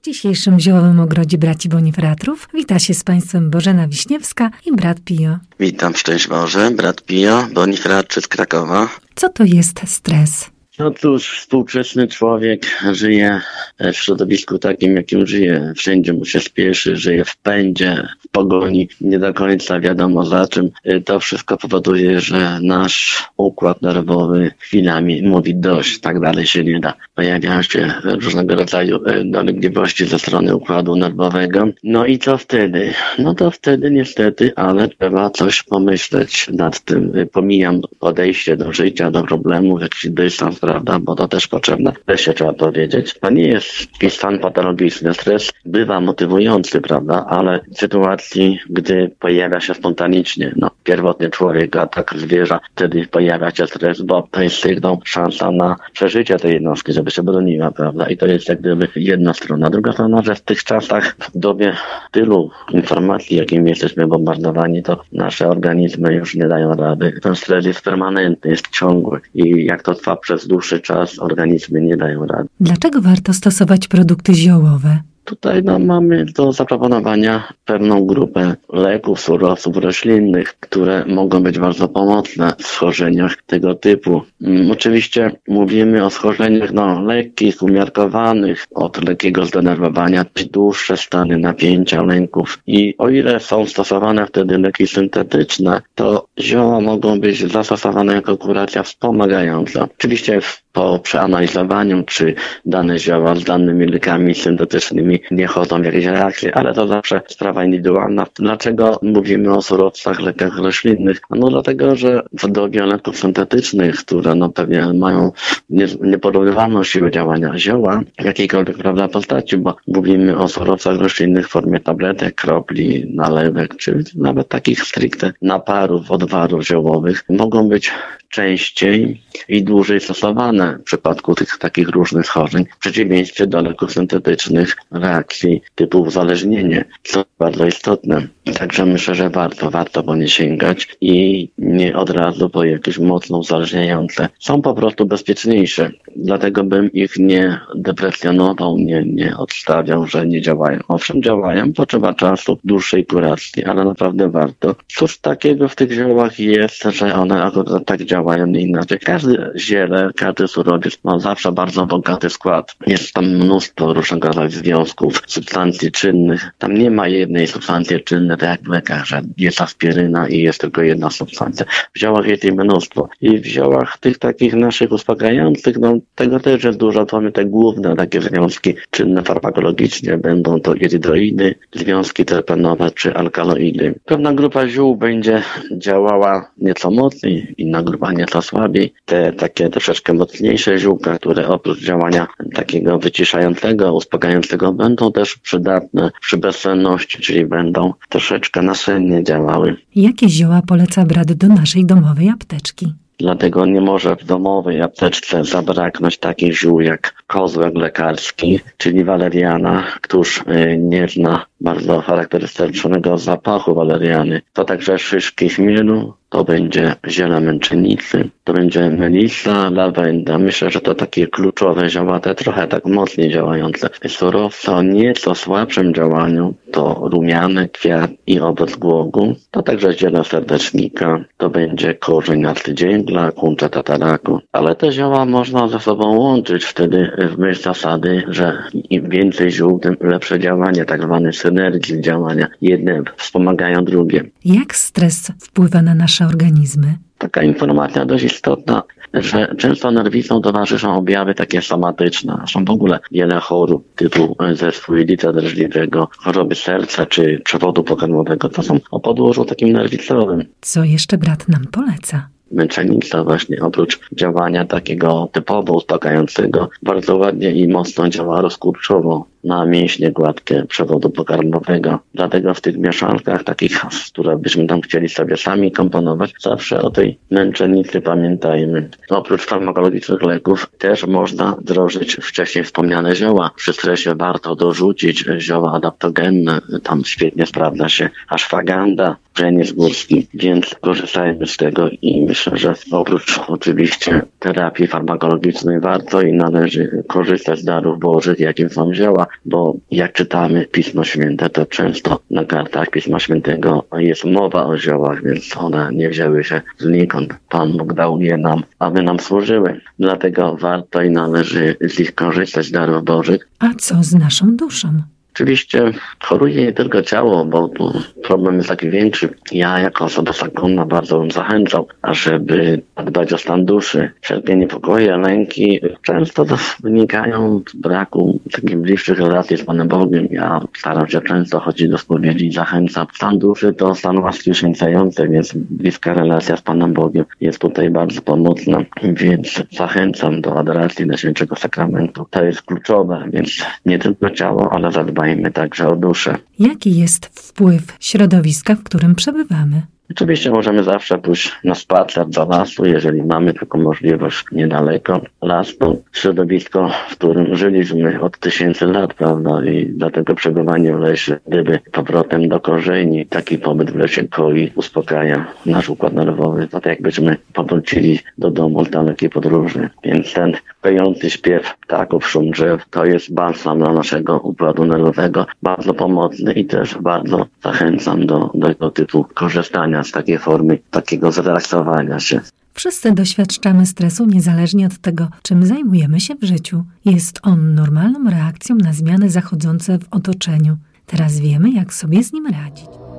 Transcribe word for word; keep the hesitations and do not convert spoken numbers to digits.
W dzisiejszym Ziołowym Ogrodzie Braci Bonifratrów wita się z Państwem Bożena Wiśniewska i brat Pio. Witam, szczęść Boże, brat Pio, Bonifratrzy z Krakowa. Co to jest stres? No cóż, współczesny człowiek żyje w środowisku takim, jakim żyje. Wszędzie mu się spieszy, żyje w pędzie, w pogoni, nie do końca wiadomo za czym. To wszystko powoduje, że nasz układ nerwowy chwilami mówi dość, tak dalej się nie da. Pojawiają się różnego rodzaju dolegliwości ze strony układu nerwowego. No i co wtedy? No to wtedy niestety, ale trzeba coś pomyśleć nad tym. Pomijam podejście do życia, do problemów, jakiś dystans, prawda, bo to też potrzebne. Też się trzeba powiedzieć. To nie jest jakiś stan patologiczny. Stres bywa motywujący, prawda, ale w sytuacji, gdy pojawia się spontanicznie, no, pierwotnie człowiek, a tak zwierza, wtedy pojawia się stres, bo to jest sygnał, szansa na przeżycie tej jednostki, żeby się broniła, prawda, i to jest jak gdyby jedna strona. Druga strona, że w tych czasach, w dobie tylu informacji, jakimi jesteśmy bombardowani, to nasze organizmy już nie dają rady. Ten stres jest permanentny, jest ciągły i jak to trwa przez dłuższy czas, organizmy nie dają rady. Dlaczego warto stosować produkty ziołowe? Tutaj no, mamy do zaproponowania pewną grupę leków, surowców roślinnych, które mogą być bardzo pomocne w schorzeniach tego typu. Um, oczywiście mówimy o schorzeniach no, lekkich, umiarkowanych, od lekkiego zdenerwowania, dłuższe stany napięcia, lęków. I o ile są stosowane wtedy leki syntetyczne, to zioła mogą być zastosowane jako kuracja wspomagająca. Oczywiście w po przeanalizowaniu, czy dane zioła z danymi lekami syntetycznymi nie chodzą w jakieś reakcje, ale to zawsze sprawa indywidualna. Dlaczego mówimy o surowcach, lekach roślinnych? No dlatego, że w dobie leków syntetycznych, które no pewnie mają nie, nieporównywalną siłę działania zioła, w jakiejkolwiek prawda postaci, bo mówimy o surowcach roślinnych w formie tabletek, kropli, nalewek, czy nawet takich stricte naparów, odwarów ziołowych, mogą być częściej i dłużej stosowane w przypadku tych takich różnych schorzeń, w przeciwieństwie do leków syntetycznych reakcji typu uzależnienie, co bardzo istotne. Także myślę, że warto, warto po nie sięgać i nie od razu po jakieś mocno uzależniające. Są po prostu bezpieczniejsze, dlatego bym ich nie deprecjonował, nie, nie odstawiał, że nie działają. Owszem, działają, potrzeba czasu, dłuższej kuracji, ale naprawdę warto. Cóż takiego w tych ziołach jest, że one akurat tak działają, nie inaczej. Każdy ziele, każdy surowiec ma zawsze bardzo bogaty skład. Jest tam mnóstwo różnego rodzaju związków, substancji czynnych. Tam nie ma jednej substancji czynnej, tak jak w lekach, że jest aspiryna i jest tylko jedna substancja. W ziołach jest ich mnóstwo. I w ziołach tych takich naszych uspokajających, no tego też jest dużo. To mamy te główne takie związki czynne farmakologicznie. Będą to irydoidy, związki terpenowe czy alkaloidy. Pewna grupa ziół będzie działała nieco mocniej, inna grupa nieco słabiej. Te takie troszeczkę mocniejsze ziółka, które oprócz działania takiego wyciszającego, uspokajającego będą też przydatne przy bezsenności, czyli będą troszeczkę nasennie działały. Jakie zioła poleca brat do naszej domowej apteczki? Dlatego nie może w domowej apteczce zabraknąć takich ziół jak kozłek lekarski, czyli waleriana. Któż nie zna bardzo charakterystycznego zapachu waleriany. To także szyszki chmielu, to będzie ziele męczennicy, to będzie melisa, lawenda. Myślę, że to takie kluczowe zioła, te trochę tak mocniej działające. Surowce o nieco słabszym działaniu to rumiany, kwiat i owoc głogu. To także ziele serdecznika, to będzie korzeń arcydzięgla, kuncze tataraku. Ale te zioła można ze sobą łączyć wtedy w myśl zasady, że im więcej ziół, tym lepsze działanie, tak zwane synergii działania. Jedne wspomagają drugie. Jak stres wpływa na nasze organizmy? Taka informacja dość istotna, że często nerwicom towarzyszą objawy takie somatyczne. Są w ogóle wiele chorób typu zespół jelita drażliwego, choroby serca czy przewodu pokarmowego. To są o podłożu takim nerwicowym. Co jeszcze brat nam poleca? Męczennica właśnie oprócz działania takiego typowo uspokajającego bardzo ładnie i mocno działa rozkurczowo na mięśnie gładkie przewodu pokarmowego. Dlatego w tych mieszankach takich, które byśmy tam chcieli sobie sami komponować, zawsze o tej męczennicy pamiętajmy. Oprócz farmakologicznych leków też można wdrożyć wcześniej wspomniane zioła. Przy stresie warto dorzucić zioła adaptogenne. Tam świetnie sprawdza się ashwagandha, pszeniec górski, więc korzystajmy z tego i myślę, że oprócz oczywiście terapii farmakologicznej warto i należy korzystać z darów bożych, jakim są zioła. bo jak czytamy Pismo Święte, to często na kartach Pisma Świętego jest mowa o ziołach, więc one nie wzięły się znikąd. Pan Bóg dał je nam, aby nam służyły. Dlatego warto i należy z nich korzystać, darów Bożych. A co z naszą duszą? Oczywiście choruje nie tylko ciało, bo tu problem jest taki większy. Ja jako osoba zakonna bardzo bym zachęcał, ażeby dbać o stan duszy. Wszelkie niepokoje, lęki często to wynikają z braku takich bliższych relacji z Panem Bogiem. Ja staram się często chodzić do spowiedzi i zachęcam. Stan duszy to stan łaski uświęcający, więc bliska relacja z Panem Bogiem jest tutaj bardzo pomocna, więc zachęcam do adoracji Najświętszego Sakramentu. To jest kluczowe, więc nie tylko ciało, ale zadbanie Dbajmy także o duszę. Jaki jest wpływ środowiska, w którym przebywamy? Oczywiście możemy zawsze pójść na spacer do lasu, jeżeli mamy taką możliwość niedaleko. Las to środowisko, w którym żyliśmy od tysięcy lat, prawda? I dlatego przebywanie w lesie, gdyby powrotem do korzeni, taki pobyt w lesie koi, uspokaja nasz układ nerwowy. To tak jakbyśmy powrócili do domu z dalekiej podróży. Więc ten kojący śpiew ptaków, szum drzew, to jest balsam dla naszego układu nerwowego, bardzo pomocny i też bardzo zachęcam do, do tego typu korzystania z takiej formy, takiego zrelaksowania się. Wszyscy doświadczamy stresu niezależnie od tego, czym zajmujemy się w życiu. Jest on normalną reakcją na zmiany zachodzące w otoczeniu. Teraz wiemy, jak sobie z nim radzić.